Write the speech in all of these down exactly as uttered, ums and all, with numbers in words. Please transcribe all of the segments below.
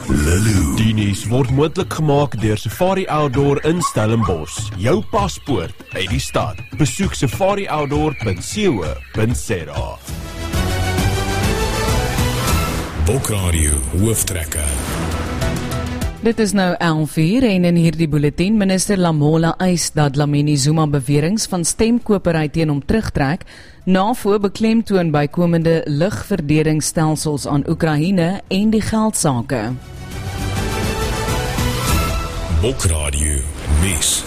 Lulu. Die nuus word moontlik gemaak deur Safari Outdoor in Stellenbosch. Jou paspoort uit die stad. Besoek safari outdoor punt co punt za. Bokradio hooftrekker. Dit is nou elf uur en in hierdie bulletin minister Lamola eis dat Dlamini Zuma beweringe van stemkopery teen hom terugtrek, NAVO beklemtoon bykomende lugverdedigingsstelsels aan Oekraïne en die geldsake. Bokradio nuus.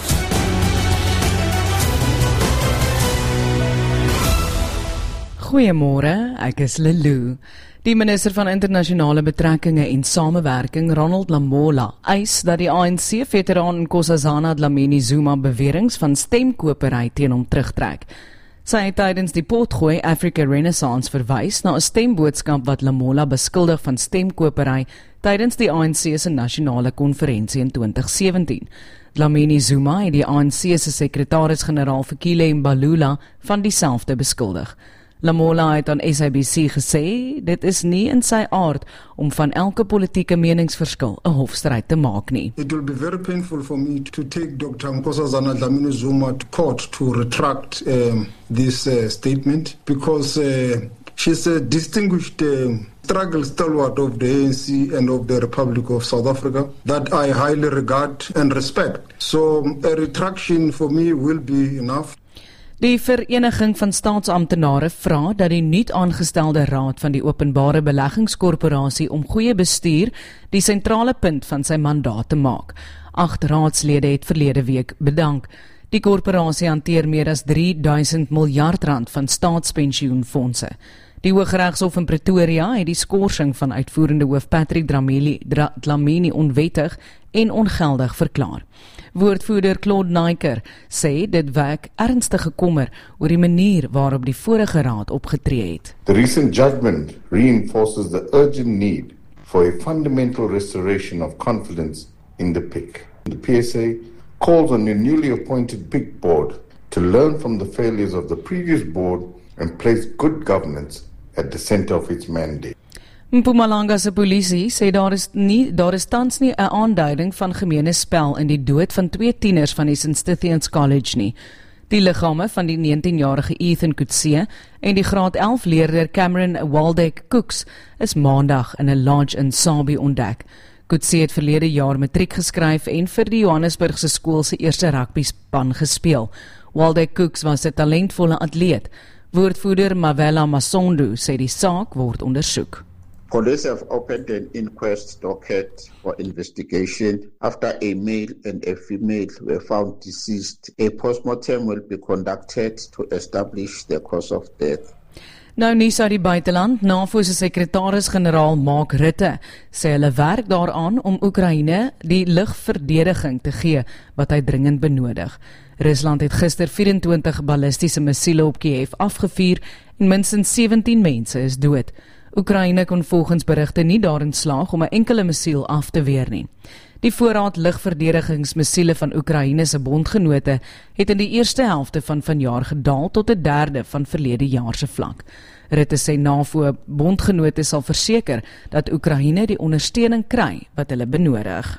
Goeiemôre, ek is Lulu. Die minister van internasionale betrekkinge en samewerking, Ronald Lamola, eis dat die A N C-veteraan Nkosazana Dlamini Zuma beweringe van stemkopery teen hom terugtrek. Sy het tydens die potgooi Africa Renaissance verwys na 'n stemboodskap wat Lamola beskuldig van stemkopery tydens die A N C se nasionale konferensie in twintig sewentien. Dlamini Zuma het die A N C se sekretaris-generaal Fikile Mbalula van dieselfde beskuldig. Lamola het aan S A B C gesê, dit is nie in sy aard om van elke politieke meningsverskil 'n hofstryd te maak nie. It will be very painful for me to take Doctor Nkosazana Dlamini Zuma to court to retract um, this uh, statement because uh, she's a distinguished uh, struggle stalwart of the A N C and of the Republic of South Africa that I highly regard and respect. So a retraction for me will be enough. Die Vereniging van Staatsamptenare vra dat die nuut aangestelde raad van die Openbare Beleggingskorporasie om goeie bestuur die sentrale punt van sy mandaat te maak. Agt raadslede het verlede week bedank. Die korporasie hanteer meer as drie duisend miljard rand van staatspensioenfondse. Die Hooggeregshof in Pretoria het die skorsing van uitvoerende hoof Patrick Dlamini, Dlamini onwettig en ongeldig verklaar. Woordvoerder Claude Naiker sê dit wek ernstige kommer oor die manier waarop die vorige raad opgetree het. The recent judgment reinforces the urgent need for a fundamental restoration of confidence in the P I C. The P S A calls on the newly appointed P I C board to learn from the failures of the previous board and place good governance at the center of its mandate. Mpumalanga se polisie sê daar is nie daar is tans nie 'n aanduiding van gemeene spel in die dood van twee tieners van die Saint Stithians College nie. Die liggame van die negentienjarige Ethan Coetzee en die graad elf leerder Cameron Waldeck Cooks is maandag in 'n lodge in Sabie ontdek. Coetzee het verlede jaar matriek geskryf en vir die Johannesburgse skool se eerste rugbyspan gespeel. Waldeck Cooks was 'n talentvolle atleet. Woordvoerder Mavela Masondu sê die saak word ondersoek. Police have opened an inquest docket for investigation after a male and a female were found deceased. A postmortem will be conducted to establish the cause of death. Nou nuus uit die buiteland, NAVO se sekretaris-generaal Mark Rutte sê hulle werk daaraan om Oekraïne die lugverdediging te gee wat hy dringend benodig. Rusland het gister vyf-en-twintig ballistiese missiele op Kiev afgevuur en minstens sewentien mense is dood. Oekraïne kon volgens berigte nie daarin slaag om 'n enkele missiel af te weer nie. Die voorraad lugverdedigingsmissiele van Oekraïne se bondgenote het in die eerste helfte van vanjaar gedaal tot 'n derde van verlede jaar se vlak. Rutte sê NAVO bondgenote sal verseker dat Oekraïne die ondersteuning kry wat hulle benodig.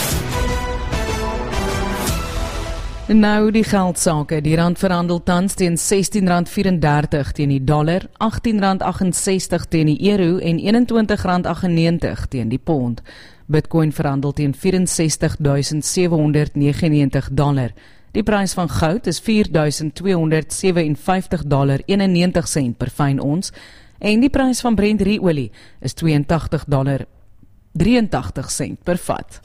Nou die geldsake, die rand verhandel tans teen sestien rand vyf-en-dertig teen die dollar, agttien rand agt en sestig teen die euro en eenentwintig rand agt en negentig teen die pond. Bitcoin verhandel teen vyf-en-sestig duisend sewe honderd nege en negentig dollar. Die prys van goud is vier duisend twee honderd sewe en vyftig dollar eenennegentig sent per fyn ons en die prys van Brent ruolie is tweeëntagtig dollar drieëntagtig sent per vat.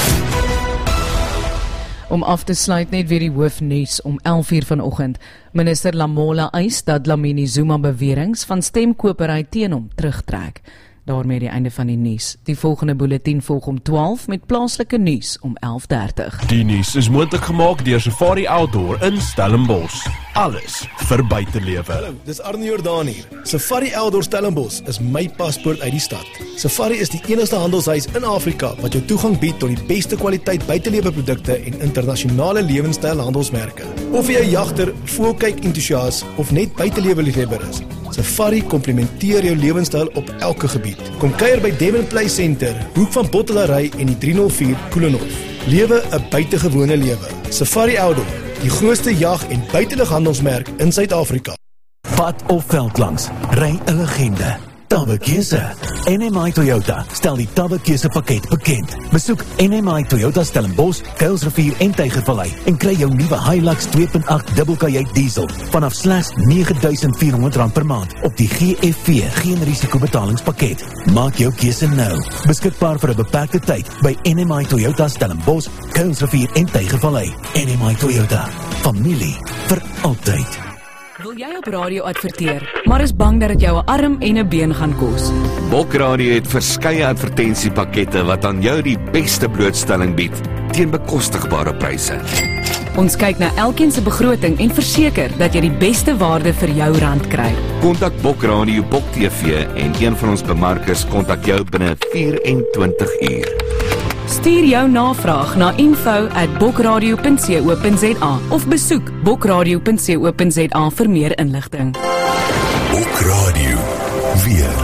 Om af te sluit net weer die hoofnuus om elf uur vanoggend. Minister Lamola eis dat Dlamini Zuma beweringe van stemkopery teen hom terugtrek. Daarmee die einde van die nuus. Die volgende bulletin volg om twaalf met plaaslike nuus om elf dertig. Die nuus is moontlik gemaak deur Safari Outdoor in Stellenbosch. Alles vir buitelewe. Hallo, dis Arnie Jordaan hier. Safari Outdoor Stellenbosch is my paspoort uit die stad. Safari is die enigste handelshuis in Afrika wat jou toegang bied tot die beste kwaliteit buitelewe produkte en internasionale lewenstyl handelsmerke. Of jy 'n jagter, voelkyk entoesias of net buitelewe liefhebber is, Safari komplementeer jou lewenstyl op elke gebied. Kom kuier by Devon Play Center, hoek van Bottelary en die drie nul vier Koelenhof. Lewe 'n buitengewone lewe. Safari Outdoor, die grootste jag- en buitelughandelsmerk in Suid-Afrika. Pad of veld langs, ry 'n legende. Tabbekeuse. N M I Toyota stel die Tabbekeuse pakket bekend. Besoek N M I Toyota Stellenbosch, Kuilsrivier en Tygervallei en kry jou nuwe Hilux twee punt agt dubbelkajuit diesel vanaf slegs nege duisend vier honderd rand per maand op die G F V geen risiko betalingspakket. Maak jou keuse nou. Beskikbaar vir 'n beperkte tyd by N M I Toyota Stellenbosch, Kuilsrivier en Tygervallei. N M I Toyota. Familie vir altyd. Wil jy op radio adverteer, maar is bang dat dit jou 'n arm en 'n been gaan kos? Bokradio het verskeie advertensiepakkette wat aan jou die beste blootstelling bied teen bekostigbare pryse. Ons kyk na elkeen se begroting en verseker dat jy die beste waarde vir jou rand kry. Kontak Bokradio Bok T V en een van ons bemarkers kontak jou binne vyf en twintig uur. Stuur jou navraag na info at bokradio punt co punt za of besoek bokradio punt co punt za vir meer inligting. Bokradio weer.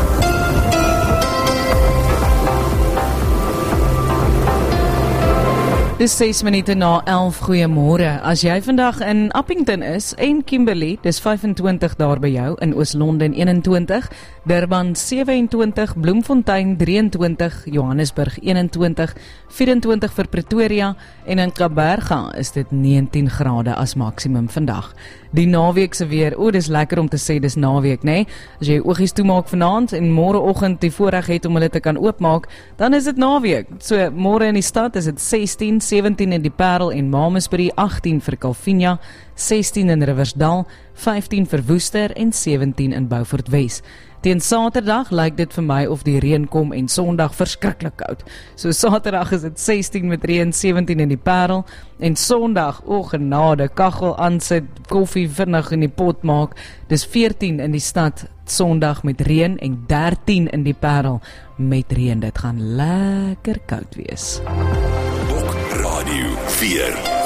Dis ses minute na elf, goeiemôre. As jy vandag in Appington is en Kimberley, dis vyf en twintig daar by jou, in Oos-London een en twintig, Durban sewe en twintig, Bloemfontein drie en twintig, Johannesburg een en twintig, vyf en twintig vir Pretoria en in Kaapberga is dit negentien grade as maksimum vandag. Die naweek se weer, o, dis lekker om te sê dis naweek, nê? As jy oogies toemaak vanaand en môreoggend die voorreg het om hulle te kan oopmaak, dan is dit naweek. So môre in die stad is dit sestien, sewentien in die Parel en Mamasbury, agtien vir Calvinia, sestien in Riversdal, vyftien vir Woester en sewentien in Beaufort Wes. Teen Saterdag lyk dit vir my of die reën kom en Sondag verskriklik koud. So Saterdag is dit sestien met reën, sewentien in die Parel en Sondag, o genade, kaggel aansit, koffie vinnig in die pot maak. Dis veertien in die stad Sondag met reën en dertien in die Parel met reën. Dit gaan lekker koud wees. Bokradio vier.